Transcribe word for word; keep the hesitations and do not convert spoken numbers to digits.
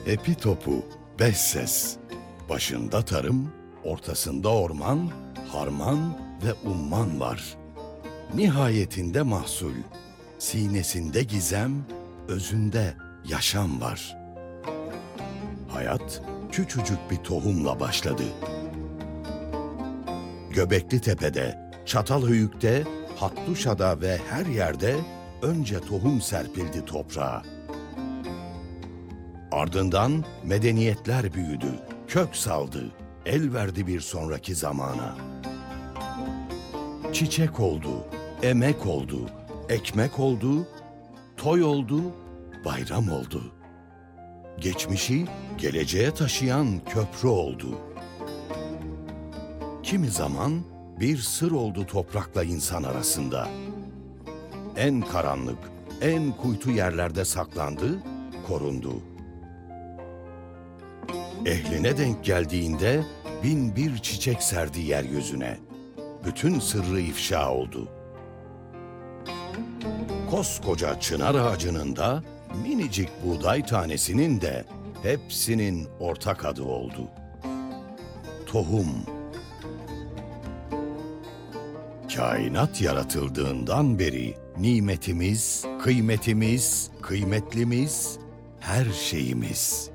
Epi topu, beş ses. Başında tarım, ortasında orman, harman ve umman var. Nihayetinde mahsul, sinesinde gizem, özünde yaşam var. Hayat küçücük bir tohumla başladı. Göbekli Tepe'de, Çatalhöyük'te, Hattuşa'da ve her yerde önce tohum serpildi toprağa. Ardından medeniyetler büyüdü, kök saldı, el verdi bir sonraki zamana. Çiçek oldu, emek oldu, ekmek oldu, toy oldu, bayram oldu. Geçmişi geleceğe taşıyan köprü oldu. Kimi zaman bir sır oldu toprakla insan arasında. En karanlık, en kuytu yerlerde saklandı, korundu. Ehline denk geldiğinde bin bir çiçek serdi yeryüzüne. Bütün sırrı ifşa oldu. Koskoca çınar ağacının da, minicik buğday tanesinin de hepsinin ortak adı oldu. Tohum. Kainat yaratıldığından beri nimetimiz, kıymetimiz, kıymetlimiz, her şeyimiz.